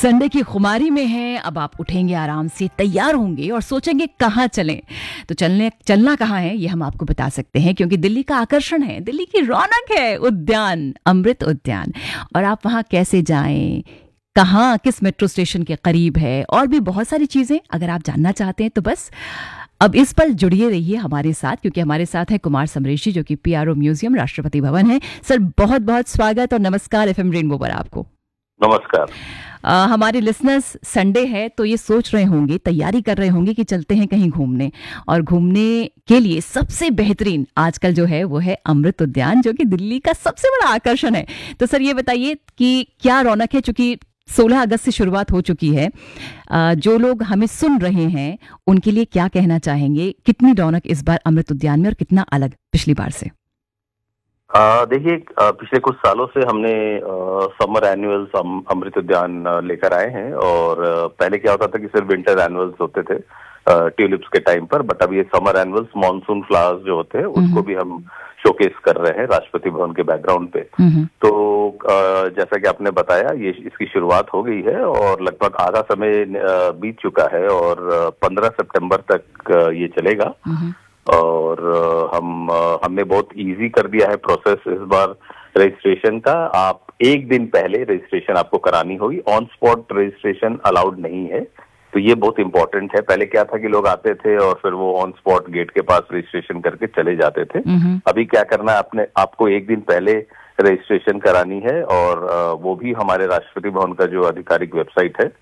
Sunday की खुमारी में हैं, अब आप उठेंगे आराम से, तैयार होंगे और सोचेंगे कहाँ चलें। तो चलना कहाँ है ये हम आपको बता सकते हैं, क्योंकि दिल्ली का आकर्षण है, दिल्ली की रौनक है उद्यान, अमृत उद्यान। और आप वहाँ कैसे जाएं, कहाँ, किस मेट्रो स्टेशन के करीब है, और भी बहुत सारी चीजें अगर आप जानना चाहते हैं तो बस अब इस पल जुड़िए रहिए हमारे साथ, क्योंकि हमारे साथ है कुमार समरेशी, जो कि पीआरओ म्यूजियम, राष्ट्रपति भवन है। सर, बहुत बहुत स्वागत और नमस्कार एफएम रेनबो पर आपको। नमस्कार। हमारे लिसनर्स, संडे है तो ये सोच रहे होंगे, तैयारी कर रहे होंगे कि चलते हैं कहीं घूमने, और घूमने के लिए सबसे बेहतरीन आजकल जो है वो है अमृत उद्यान, जो कि दिल्ली का सबसे बड़ा आकर्षण है। तो सर ये बताइए कि क्या रौनक है, चूंकि 16 अगस्त से शुरुआत हो चुकी है, जो लोग हमें सुन रहे हैं उनके लिए क्या कहना चाहेंगे, कितनी रौनक इस बार अमृत उद्यान में और कितना अलग पिछली बार से? देखिए, पिछले कुछ सालों से हमने समर एनुअल्स अमृत उद्यान लेकर आए हैं। और पहले क्या होता था कि सिर्फ विंटर एनुअल्स होते थे ट्यूलिप्स के टाइम पर, बट अब ये समर एनुअल्स मॉनसून फ्लावर्स जो होते हैं उसको भी हम शोकेस कर रहे हैं राष्ट्रपति भवन के बैकग्राउंड पे। तो जैसा कि आपने बताया, ये इसकी शुरुआत हो गई है और लगभग आधा समय बीत चुका है, और 15 सितंबर तक ये चलेगा। और हमने बहुत इजी कर दिया है प्रोसेस इस बार रजिस्ट्रेशन का। आप एक दिन पहले रजिस्ट्रेशन आपको करानी होगी, ऑन स्पॉट रजिस्ट्रेशन अलाउड नहीं है। तो ये बहुत इंपॉर्टेंट है। पहले क्या था कि लोग आते थे और फिर वो ऑन स्पॉट गेट के पास रजिस्ट्रेशन करके चले जाते थे। अभी क्या करना है, आपको एक दिन पहले रजिस्ट्रेशन करानी है, और वो भी हमारे राष्ट्रपति भवन का जो आधिकारिक वेबसाइट है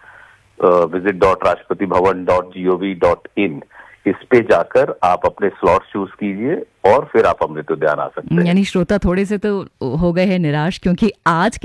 visit.rashtrapatiBhavan.gov.in, इस पे जाकर आप अपने स्लॉट चूज कीजिए और फिर आप अमृत उद्यान आ सकते हैं। यानी श्रोता थोड़े से तो हो गए हैं निराश, क्योंकि आज